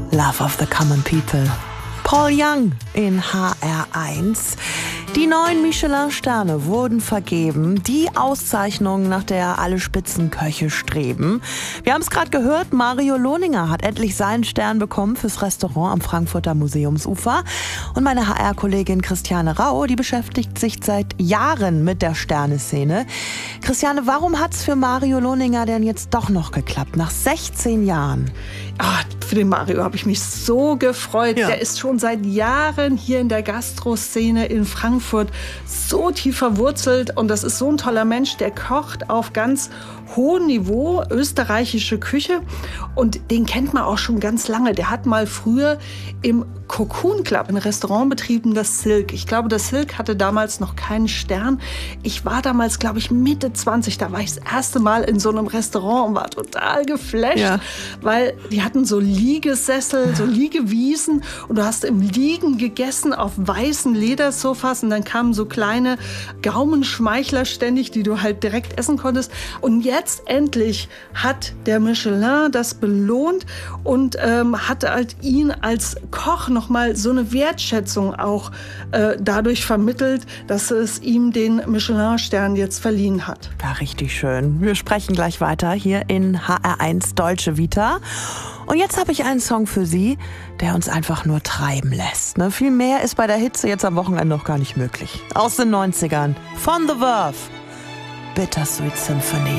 Love of the Common People. Paul Young in HR1. Die 9 Michelin-Sterne wurden vergeben. Die Auszeichnung, nach der alle Spitzenköche streben. Wir haben es gerade gehört, Mario Lohninger hat endlich seinen Stern bekommen fürs Restaurant am Frankfurter Museumsufer. Und meine HR-Kollegin Christiane Rau, die beschäftigt sich seit Jahren mit der Sterneszene. Christiane, warum hat's für Mario Lohninger denn jetzt doch noch geklappt, nach 16 Jahren? Für den Mario habe ich mich so gefreut. Ja. Der ist schon seit Jahren hier in der Gastroszene in Frankfurt so tief verwurzelt. Und das ist so ein toller Mensch, der kocht auf ganz hohem Niveau, österreichische Küche. Und den kennt man auch schon ganz lange. Der hat mal früher im Cocoon Club, ein Restaurant betrieben, das Silk. Ich glaube, das Silk hatte damals noch keinen Stern. Ich war damals, glaube ich, Mitte 20. Da war ich das erste Mal in so einem Restaurant und war total geflasht, weil die hatten so Liegesessel, so Liegewiesen und du hast im Liegen gegessen auf weißen Ledersofas und dann kamen so kleine Gaumenschmeichler ständig, die du halt direkt essen konntest. Und jetzt endlich hat der Michelin das belohnt und hat halt ihn als Koch nochmal so eine Wertschätzung auch dadurch vermittelt, dass es ihm den Michelin-Stern jetzt verliehen hat. Ja, richtig schön. Wir sprechen gleich weiter hier in HR1 Deutsche Vita. Und jetzt habe ich einen Song für Sie, der uns einfach nur treiben lässt. Viel mehr ist bei der Hitze jetzt am Wochenende noch gar nicht möglich. Aus den 90ern, von The Verve, Bittersweet Symphony.